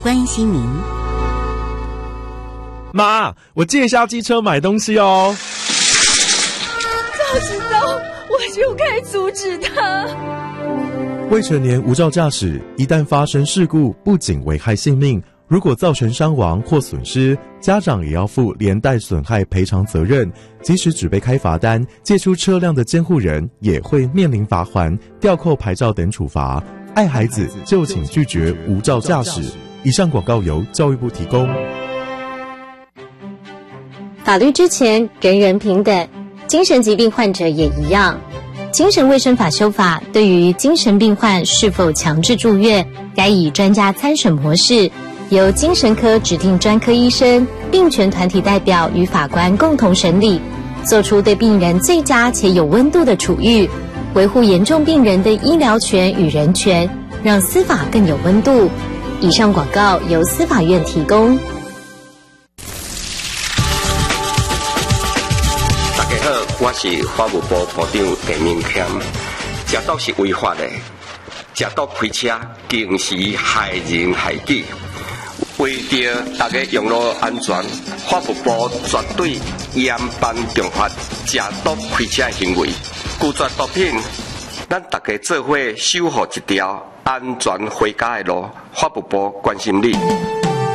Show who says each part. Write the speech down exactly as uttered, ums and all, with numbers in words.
Speaker 1: 关心您。
Speaker 2: 妈，我借一下机车买东西哦。
Speaker 3: 早知道我就该阻止他。
Speaker 2: 未成年无照驾驶，一旦发生事故，不仅危害性命，如果造成伤亡或损失，家长也要负连带损害赔偿责任。即使只被开罚单，借出车辆的监护人也会面临罚锾、吊扣牌照等处罚。爱孩子就请拒绝无照驾驶。以上广告由教育部提供。
Speaker 4: 法律之前人人平等，精神疾病患者也一样。精神卫生法修法对于精神病患是否强制住院，该以专家参审模式，由精神科指定专科医生、病权团体代表与法官共同审理，做出对病人最佳且有温度的处遇，维护严重病人的医疗权与人权，让司法更有温度。以上广告由司法院提供。
Speaker 5: 大家好，我是法务部部长陈明谦。食毒是违法的，食毒开车更是害人害己。为着大家用路安全，法务部绝对严办重罚食毒开车的行为。拒绝毒品，咱大家做伙守护一条安全回家的路。法务部关心你。